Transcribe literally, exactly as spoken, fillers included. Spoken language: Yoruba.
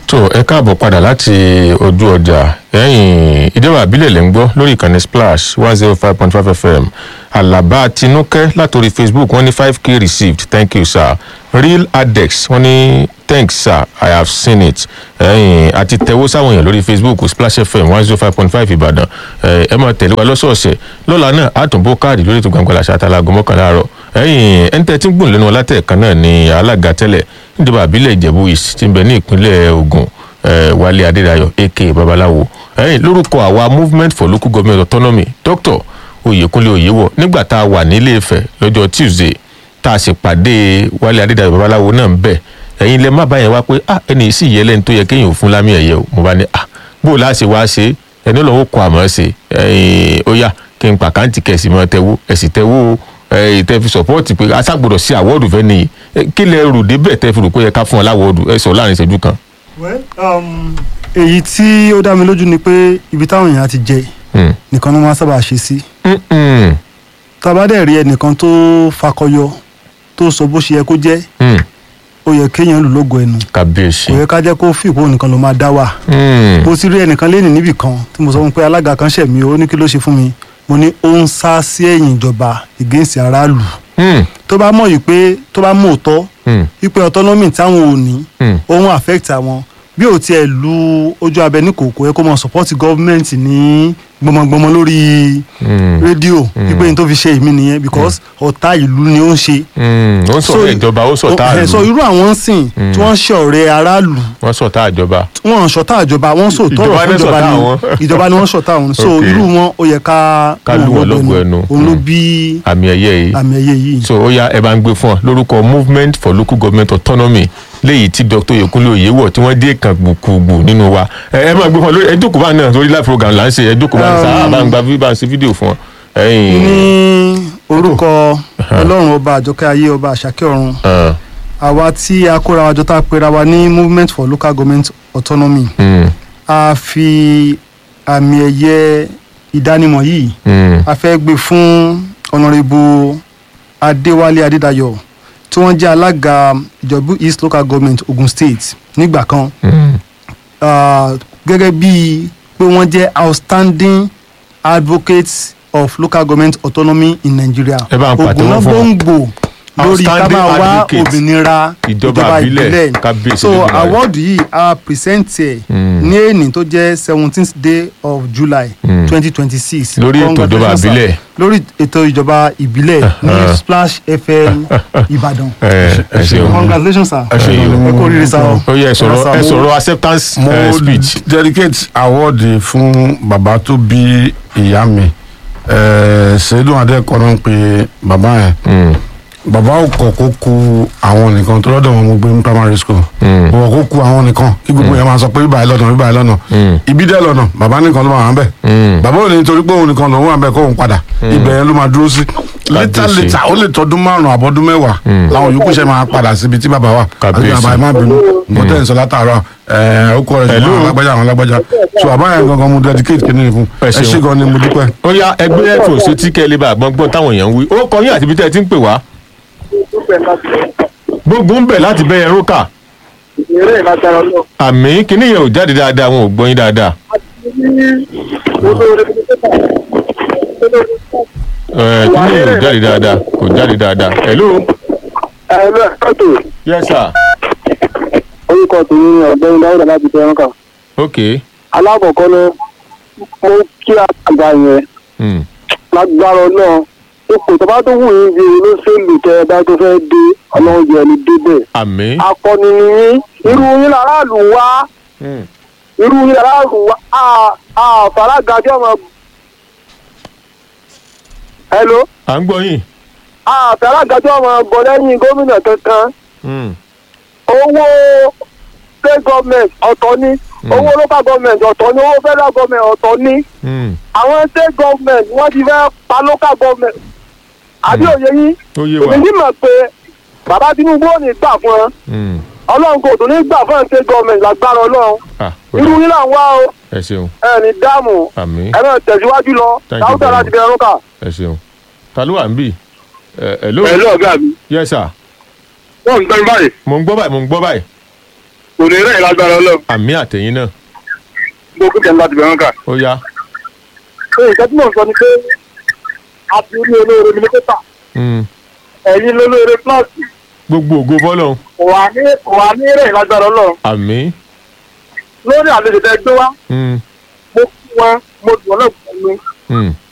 tó ẹ káàbọ̀ padà láti ojú ọjà ẹ̀yìn ìjọba àbílẹ̀ lẹ́ ń gbọ́ lórí ìkànnì splash one zero five point five fm alaba tinúkẹ́ látòrí facebook wọ́n ní five k received thank you sir. real adex wọ́n ní thanks sir I have seen it ẹ̀yìn àti tẹ̀wó sáwọn èèyàn lórí facebook splash fm one zero five point five ìbàdàn ẹ máa tẹ̀lé wa lọ́sọ̀ọ̀sẹ̀ lọ́la náà àtúnbó káàdì lórí ètò gbàngbàlà ṣàtàlágọ́ mọ́kànlá àárọ̀ ẹ̀yìn ẹni tẹ́ tí ń gbùn lẹ́nu ọlátẹ̀ẹ̀kan náà ni alága tẹ́lẹ̀ níjọba àbílẹ̀ ìjẹ̀bú east tí ń bẹ ní ìpínlẹ̀ ògùn wálé adédayọ̀ aka babaláwo ẹ̀yìn lórúkọ àwa movement for local government autonomy dr oyèkúnlé oyèwọ̀ nígbà tá a wà nílé Ifẹ̀ lọ́jọ́ tuesday tá a sì pàdé wálé adédayọ̀ babaláwo náà ń bẹ̀ ẹ̀yin lẹ má bá yẹn wá pé ah ẹni sì yẹ lẹ́ni tó yẹ kéèyàn fún lámì ẹ̀yẹ o mo bá ní ah bó o láṣẹ wá ṣe ẹni lọ́wọ́ kọ àmọ́ ṣe ẹ̀yìn ó yá kí n pàkáǹtì kẹ̀sì mọ́ tẹ́wó ẹ̀sì tẹ́wó ẹ̀ tẹ́ fi sọ́pọ́ọ̀tì pé aṣágbọ́dọ̀ sí àwọ́ọ̀dù fẹ́ nìyí kí lẹ rò débẹ̀ tẹ́ fi rò pé yẹ ká fún ọ láwọ́ọ̀dù ẹ sọ láàrin ìṣẹ́jú kan. èyí tí ó dá mi lójú ni pé ibi táwọn èèyàn ti jẹ nìkan ló máa sábà ṣe sí. tàbádẹ́ rí ẹnìkan tó fakọyọ tó sọ bó ṣe yẹ kó jẹ́ ó yẹ kéèyàn lù lógo ẹnu kàbíyèsí kò yẹ ká jẹ́ kó fìpó nìkan ló máa dá wà. mo ti rí ẹnìkan lẹ́nìí níbì kan tí mo sọ fún pé alága kan ṣẹ̀ mí ó ní kí ló ṣe fún mi mo ní ó ń sá sí ẹ̀yìn ìjọba against aráàlú tó bá mọ̀ yìí pé tó bá mọ̀ òótọ́ wípé autonomy táwọn ò ní òun affect àwọn bí ò tiẹ̀ lu ojú abẹ ní kòkó ẹ kó mọ support government ní gbọmọgbọmọ lórí rédíò wípé n tó fi ṣe èmi nìyẹn because ọ̀tá ìlú ni ó ń ṣe. ó ń sọ̀rọ̀ ìjọba ó sọ̀tá ìlú. so irú àwọn sìn tí wọ́n ń ṣe ọ̀rẹ́ aráàlú. wọ́n sọ̀tá ìjọba. wọ́n ń sọ̀tá ìjọba wọ́n sọ tọrọ fún ìjọba ni ìjọba ni wọ́n sọ̀tá wọn so irú wọn ó yẹ ká lù wọ́n lọ́gọ̀ ẹnu òun ló bí àmì ẹ̀yẹ yìí àmì ẹ̀yẹ yìí. so ó yá ẹ bá ń gbé fún ọ lórúkọ movement for local government autonomy léyìí tí dr Oyèkúnlé Oyèwọ̀ tí wọ́n dé kan gbùkùgbù nínú wa ẹ máa gbé fún ọ lórí ẹdókòó bá náà lórí live program là ń ṣe ẹdókòó bá ń sá bá ń gba bá ń ṣe fídíò fún ọ. ní orúkọ ọlọ́run ọba àjọkẹ́ ayé ọba àṣàkẹ́ ọ̀run àwa tí a kóra wa jọ tá a pera wa ní movement for local government autonomy a fi àmì ẹ̀yẹ ìdánimọ̀ yìí a fẹ́ gbé fún honourable adéwálé adédayọ̀ tí wọ́n jẹ́ alága ìjọ̀bú east local government ogun state nígbà kan gẹ́gẹ́ bíi pé wọ́n jẹ́ outstanding advocates of local government autonomy in Nigeria ogun náà gbòǹgbò lórí ká máa wá òmìnira ìjọba ìbílẹ̀ so award yìí a present ẹ̀ ní èní tó jẹ́ seventeenth day of July twenty twenty six lórí ètò ìjọba ìbílẹ̀ lórí ètò ìjọba ìbílẹ̀ ní Splash F M Ìbàdàn. ẹ ṣeun congratulations sir. ẹ ṣeun ẹ kò rí sa o. ó yẹ ẹ sọ̀rọ̀ ẹ sọ̀rọ̀ acceptance speech. mo dedicate award fún bàbá tó bí ìyá mi ṣèdùn adékọ̀ọ́ ń pe bàbá yẹn bàbá ọkọ̀ kó ku àwọn nìkan tó lọ́dọ̀ wọn mo gbé ní primary school bàbá kó ku àwọn nìkan kí gbogbo yẹn máa sọ pé bíbáyìí lọ́nà bíbáyìí lọ́nà ibi dẹ́ lọ́nà bàbá nìkan ló máa wà bẹ́ẹ̀ bàbá ò ní nítorí pé òun nìkan lòun wà bẹ́ẹ̀ kó òun padà ibẹ̀ yẹn ló máa dúró sí létà létà ó lè tọdún márùn àbọ̀dún mẹ́wàá làwọn yòókù ṣe máa padà síbi tí bàbá wà àti bàbá ẹ̀ má bínú bọ́tẹ́ ìsọ látàárọ̀ ó kọ́ ẹ̀ sí àwọn alágbájá àwọn alágbájá so àbá yẹn gangan mo dedicate kìíní fún ẹ ṣé gan ni mo dúpẹ́. ó yá ẹgbẹ́ ẹ̀fọ́ sí tí kẹ́lẹ́ bá gbọ́n táwọn èèyàn ń wí ó kọ yín àti ibi tẹ́ ẹ ti ń pè wá. gbogbo ń bẹ̀ láti bẹ́ ẹrú kà. àmì kíní yẹn ò jáde dáadáa wọn ò gbọ́ yín dáadáa. kíní yẹn ò jáde dáadáa kò jáde dáadáa. hello. hello ẹ̀kọ́tò. yes sir. orúkọ tèmi ni ọ̀gbẹ́ni dáúdà láti bẹ́ẹ̀ rán kà. ok. alákọ̀ọ́kọ́ ló mo kí àgbà yẹn lágbára náà ipò tó bá tó wù yín bí olóṣèlú tẹ ẹ bá tó fẹ́ dé ọlọ́run jẹ́ ẹni débẹ̀. àmín. akọni ni yín irú yín làráàlú wá irú yín làráàlú wá àfàlágàjọ́ ọmọ. hello. à ń gbọ́ yín. àfàlágàjọ́ ọmọ bọ̀ lẹ́yìn gómìnà kankan. owó state government ọ̀tọ̀ ni owó local government ọ̀tọ̀ ni owó federal government ọ̀tọ̀ ni àwọn state government wọ́n ti fẹ́ pa local government àbí òye yín èmi ní mọ̀ pé bàbá Tinubu ò ní gbà fún ẹ ọlọ́run kò tún ní gbà fún ẹ state government lágbára ọlọ́run irú yín là ń wá o ẹ ṣeun ẹ ní dáàmú ẹ náà tẹ̀síwájú lọ dáúdà láti bẹ̀rẹ̀ lókà. ẹ ṣeun ta ló wà ń bì. ẹ lọ ọgá mi. yes sir. wọ́n ń gbọ́ báyìí. mo ń gbọ́ báyìí mo ń gbọ́ báyìí. kò ní rẹ̀ lágbára ọlọ́run àmì àtẹ̀yìn náà gbogbo kẹ́ ń láti bẹ̀rẹ̀ kà. ó yá. ṣé ìṣẹ́ tí mò ń sọ ni pé a ti rí olóore ní pépà Mm. ẹ̀yin lólóore fúláàsì gbogbo ògo fọlọ́run kò wá ní kò wá ní rẹ̀ lágbára ọlọ́run àmì. lórí àlejò tẹ gbé wá Mm. mo fún wọn mo dùn ọ́ lọ́gbọ̀n mi Mm.